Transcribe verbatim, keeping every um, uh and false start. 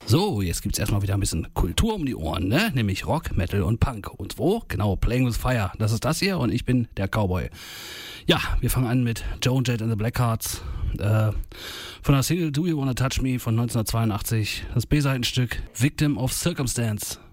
So, jetzt gibt's erstmal wieder ein bisschen Kultur um die Ohren, ne? Nämlich Rock, Metal und Punk. Und wo? Genau, Playing with Fire. Das ist das hier und ich bin der Cowboy. Ja, wir fangen an mit Joan Jett and the Blackhearts. Äh, von der Single Do You Wanna Touch Me von neunzehnhundertzweiundachtzig. Das B-Seitenstück Victim of Circumstance.